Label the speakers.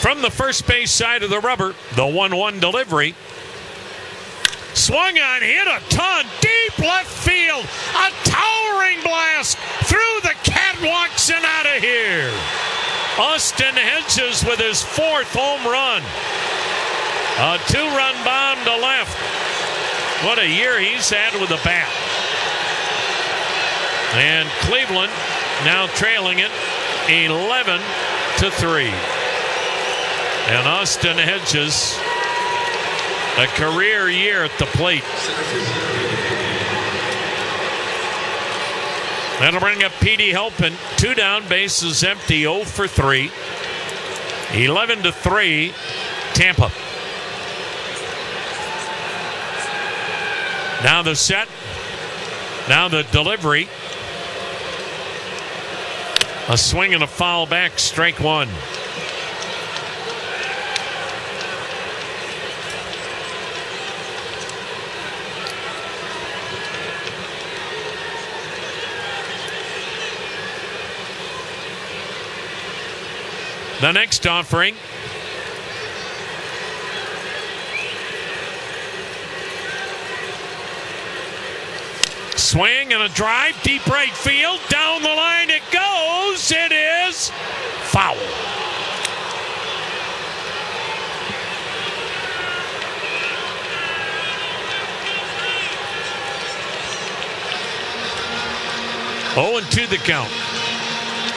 Speaker 1: From the first base side of the rubber, the 1-1 delivery. Swung on, hit a ton, deep left field. A towering blast through the catwalks and out of here. Austin Hedges with his 4th home run. A 2-run bomb to left. What a year he's had with the bat. And Cleveland now trailing it 11-3. And Austin Hedges, a career year at the plate. That'll bring up Petey Helpin. 2 down, bases empty, 0 for 3. 11-3, Tampa. Now the set. Now the delivery. A swing and a foul back, strike 1. The next offering. Swing and a drive, deep right field. Down the line it goes. It is foul. Oh, and 2 the count.